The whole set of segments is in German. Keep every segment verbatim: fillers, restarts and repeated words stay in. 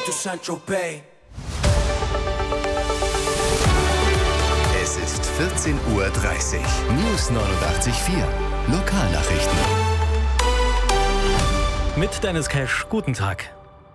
to Saint-Tropez. Es ist vierzehn Uhr dreißig. News neunundachtzig Komma vier. Lokalnachrichten. Mit Dennis Cash, guten Tag.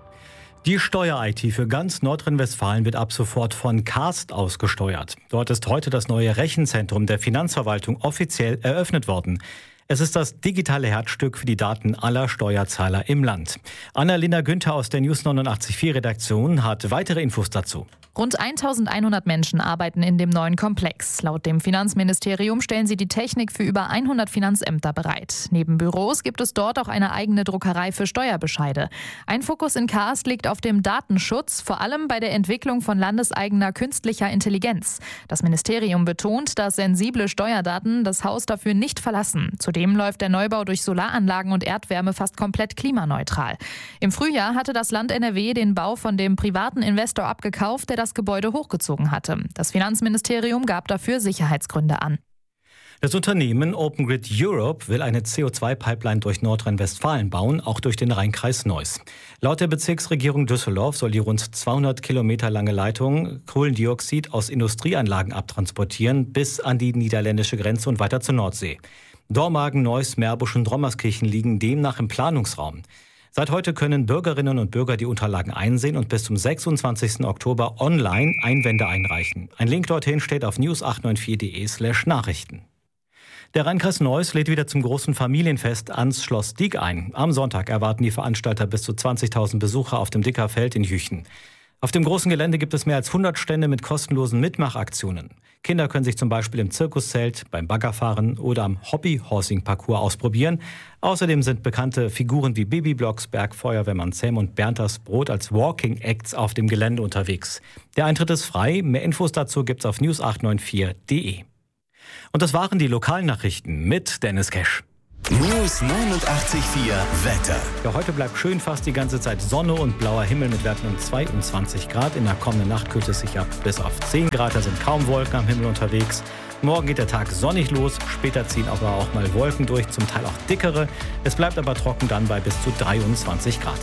Die Steuer-I T für ganz Nordrhein-Westfalen wird ab sofort von Cast ausgesteuert. Dort ist heute das neue Rechenzentrum der Finanzverwaltung offiziell eröffnet worden. Es ist das digitale Herzstück für die Daten aller Steuerzahler im Land. Annalena Günther aus der News neunundachtzig Komma vier Redaktion hat weitere Infos dazu. Rund eintausendeinhundert Menschen arbeiten in dem neuen Komplex. Laut dem Finanzministerium stellen sie die Technik für über hundert Finanzämter bereit. Neben Büros gibt es dort auch eine eigene Druckerei für Steuerbescheide. Ein Fokus in Cast liegt auf dem Datenschutz, vor allem bei der Entwicklung von landeseigener künstlicher Intelligenz. Das Ministerium betont, dass sensible Steuerdaten das Haus dafür nicht verlassen. Zudem läuft der Neubau durch Solaranlagen und Erdwärme fast komplett klimaneutral. Im Frühjahr hatte das Land N R W den Bau von dem privaten Investor abgekauft, der das Gebäude hochgezogen hatte. Das Finanzministerium gab dafür Sicherheitsgründe an. Das Unternehmen Open Grid Europe will eine C O zwei Pipeline durch Nordrhein-Westfalen bauen, auch durch den Rhein-Kreis Neuss. Laut der Bezirksregierung Düsseldorf soll die rund zweihundert Kilometer lange Leitung Kohlendioxid aus Industrieanlagen abtransportieren bis an die niederländische Grenze und weiter zur Nordsee. Dormagen, Neuss, Meerbusch und Rommerskirchen liegen demnach im Planungsraum. Seit heute können Bürgerinnen und Bürger die Unterlagen einsehen und bis zum sechsundzwanzigsten Oktober online Einwände einreichen. Ein Link dorthin steht auf news acht neun vier punkt de slash Nachrichten. Der Rhein-Kreis Neuss lädt wieder zum großen Familienfest ans Schloss Diek ein. Am Sonntag erwarten die Veranstalter bis zu zwanzigtausend Besucher auf dem Dicker Feld in Jüchen. Auf dem großen Gelände gibt es mehr als hundert Stände mit kostenlosen Mitmachaktionen. Kinder können sich zum Beispiel im Zirkuszelt, beim Baggerfahren oder am Hobby-Horsing-Parcours ausprobieren. Außerdem sind bekannte Figuren wie Bibi Blocksberg, Feuerwehrmann Sam und Berntas Brot als Walking Acts auf dem Gelände unterwegs. Der Eintritt ist frei. Mehr Infos dazu gibt's auf news acht neun vier punkt de. Und das waren die Lokalnachrichten mit Dennis Cash. News neunundachtzig Komma vier Wetter. Ja, heute bleibt schön fast die ganze Zeit Sonne und blauer Himmel mit Werten um zweiundzwanzig Grad. In der kommenden Nacht kühlt es sich ab bis auf zehn Grad. Da sind kaum Wolken am Himmel unterwegs. Morgen geht der Tag sonnig los. Später ziehen aber auch mal Wolken durch, zum Teil auch dickere. Es bleibt aber trocken dann bei bis zu dreiundzwanzig Grad.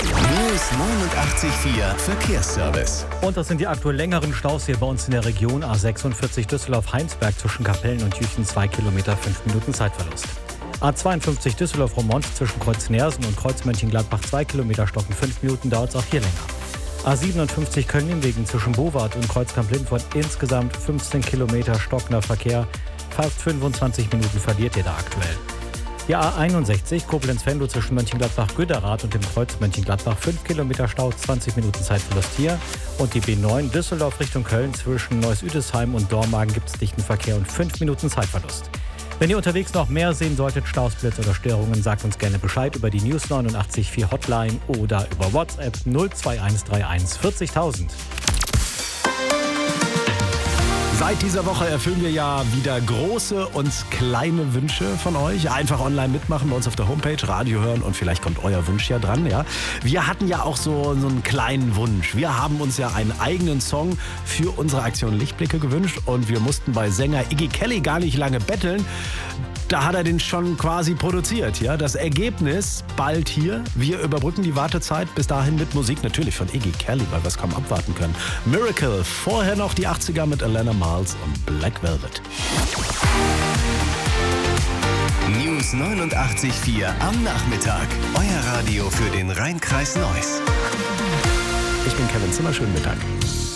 News neunundachtzig Komma vier Verkehrsservice. Und das sind die aktuell längeren Staus hier bei uns in der Region. A sechsundvierzig Düsseldorf-Heinsberg zwischen Kapellen und Jüchen, zwei Kilometer, fünf Minuten Zeitverlust. A zweiundfünfzig Düsseldorf-Roermond zwischen Kreuz Nersen und Kreuz Mönchengladbach, zwei Kilometer, stocken fünf Minuten, dauert es auch hier länger. A siebenundfünfzig Köln-Nienwegen zwischen Bowart und Kreuzkamp-Lindfort, insgesamt fünfzehn Kilometer stockender Verkehr, fast fünfundzwanzig Minuten verliert ihr da aktuell. Die A einundsechzig Koblenz-Venlo zwischen Mönchengladbach-Göderath und dem Kreuz Mönchengladbach, fünf Kilometer Stau, zwanzig Minuten Zeitverlust hier. Und die B neun Düsseldorf Richtung Köln zwischen Neuss-Üdesheim und Dormagen gibt es dichten Verkehr und fünf Minuten Zeitverlust. Wenn ihr unterwegs noch mehr sehen solltet, Staus, Blitz oder Störungen, sagt uns gerne Bescheid über die News neunundachtzig Komma vier Hotline oder über WhatsApp null zwei eins drei eins vierzigtausend. Seit dieser Woche erfüllen wir ja wieder große und kleine Wünsche von euch. Einfach online mitmachen bei uns auf der Homepage, Radio hören und vielleicht kommt euer Wunsch ja dran. Ja? Wir hatten ja auch so, so einen kleinen Wunsch. Wir haben uns ja einen eigenen Song für unsere Aktion Lichtblicke gewünscht und wir mussten bei Sänger Iggy Kelly gar nicht lange betteln. Da hat er den schon quasi produziert. Ja? Das Ergebnis bald hier. Wir überbrücken die Wartezeit bis dahin mit Musik natürlich von Iggy Kelly, weil wir es kaum abwarten können. Miracle, vorher noch die achtziger mit Alana Miles und Black Velvet. News neunundachtzig Komma vier am Nachmittag. Euer Radio für den Rhein-Kreis Neuss. Ich bin Kevin Zimmer, schönen Mittag.